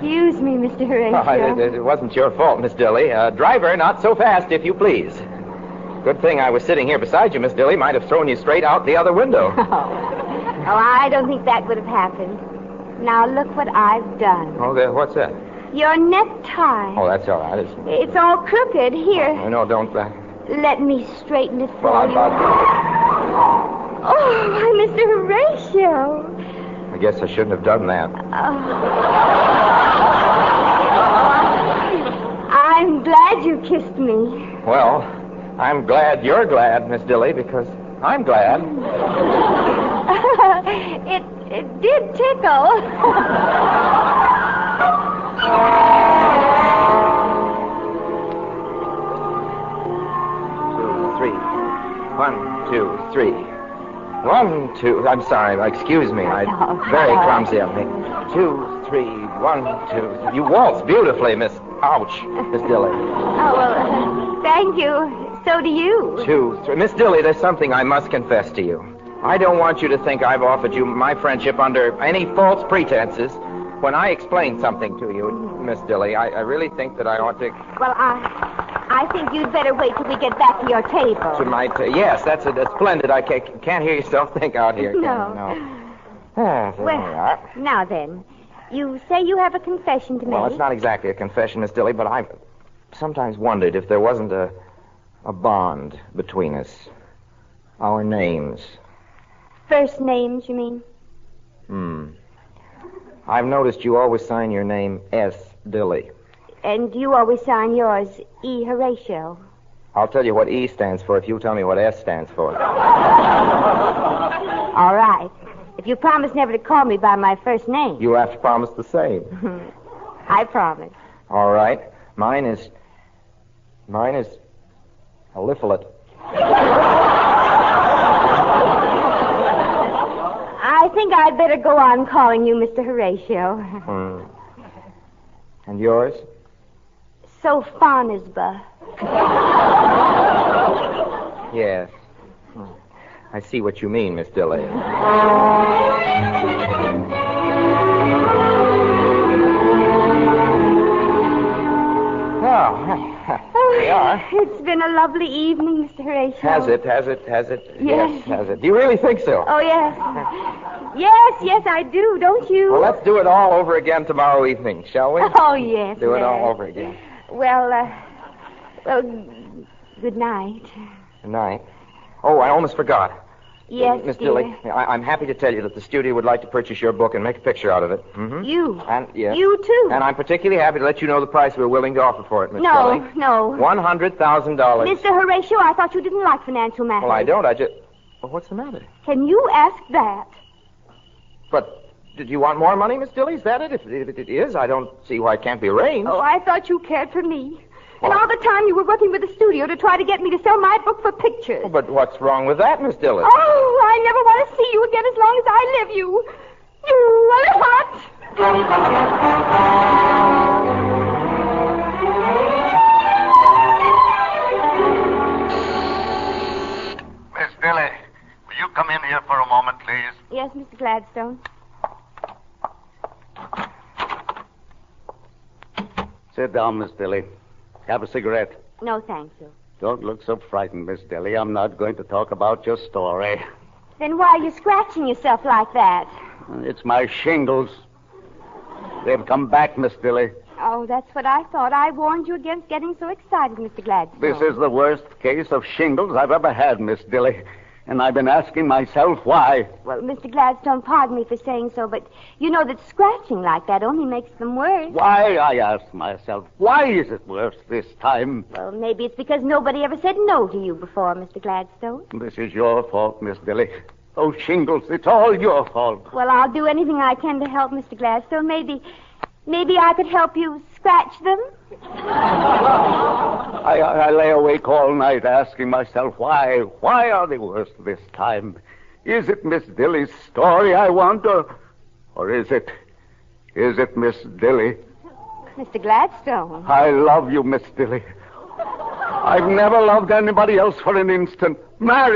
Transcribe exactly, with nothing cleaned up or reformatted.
Excuse me, Mister Horatio. Oh, it, it wasn't your fault, Miss Dilly. Uh, driver, not so fast, if you please. Good thing I was sitting here beside you, Miss Dilly. Might have thrown you straight out the other window. Oh, oh I don't think that would have happened. Now, look what I've done. Oh, there, what's that? Your necktie. Oh, that's all right. It's, it's all crooked. Here. Oh, no, don't. Uh... Let me straighten it for well, you. About... Oh, why, Mister Horatio. I guess I shouldn't have done that. Oh. I'm glad you kissed me. Well, I'm glad you're glad, Miss Dilly, because I'm glad. it it did tickle. Two, three. One, two, three. One, two. I'm sorry. Excuse me. I'm very clumsy of me. Two, three. One, two. You waltz beautifully, Miss. Ouch, Miss Dilly. Oh, well, uh, thank you. So do you. Two, three. Miss Dilly, there's something I must confess to you. I don't want you to think I've offered you my friendship under any false pretenses. When I explained something to you, Miss Dilly, I, I really think that I ought to... Well, I... I think you'd better wait till we get back to your table. To my ta- yes, that's a, that's splendid. I can't, can't hear yourself think out here. No. No. Ah, there well, we are. Now then, you say you have a confession to make. Well, it's not exactly a confession, Miss Dilly, but I've sometimes wondered if there wasn't a a bond between us. Our names. First names, you mean? Hmm. I've noticed you always sign your name S. Dilly. And you always sign yours E. Horatio. I'll tell you what E stands for if you tell me what S stands for. All right. If you promise never to call me by my first name. You have to promise the same. I promise. All right. Mine is... Mine is... Eliphalet. I think I'd better go on calling you Mister Horatio. Hmm. And yours? Sophonisba. Yes. I see what you mean, Miss Dilly. Oh, here we are. It's been a lovely evening, Mister Horatio. Has it, has it, has it? Yes. Yes, has it. Do you really think so? Oh, yes. Yes, yes, I do, don't you? Well, let's do it all over again tomorrow evening, shall we? Oh, yes. Do it yes. all over again. Well, uh, well, good night. Good night. Oh, I almost forgot. Yes, Miss dear. Dilly, I- I'm happy to tell you that the studio would like to purchase your book and make a picture out of it. Mm-hmm. You? And, yes. You, too? And I'm particularly happy to let you know the price we're willing to offer for it, Miss No, Dilly. no. One hundred thousand dollars. Mister Horatio, I thought you didn't like financial matters. Well, I don't. I just... Well, what's the matter? Can you ask that? But did you want more money, Miss Dilly? Is that it? If, if it is, I don't see why it can't be arranged. Oh, I thought you cared for me. And Well- all the time you were working with the studio to try to get me to sell my book for pictures. Oh, but what's wrong with that, Miss Dilly? Oh, I never want to see you again as long as I live, you. You elephant! Miss Dilly, will you come in here for a moment, please? Yes, Mister Gladstone. Sit down, Miss Dilly. Have a cigarette. No, thank you. Don't look so frightened, Miss Dilly. I'm not going to talk about your story. Then why are you scratching yourself like that? It's my shingles. They've come back, Miss Dilly. Oh, that's what I thought. I warned you against getting so excited, Mister Gladstone. This is the worst case of shingles I've ever had, Miss Dilly. And I've been asking myself why. Well, Mister Gladstone, pardon me for saying so, but you know that scratching like that only makes them worse. Why, I ask myself, why is it worse this time? Well, maybe it's because nobody ever said no to you before, Mister Gladstone. This is your fault, Miss Dilly. Those shingles, it's all your fault. Well, I'll do anything I can to help, Mister Gladstone. Maybe, maybe I could help you scratch them. I, I lay awake all night asking myself why. Why are they worse this time? Is it Miss Dilly's story I want, or, or is it, is it Miss Dilly? Mister Gladstone. I love you, Miss Dilly. I've never loved anybody else for an instant. Marry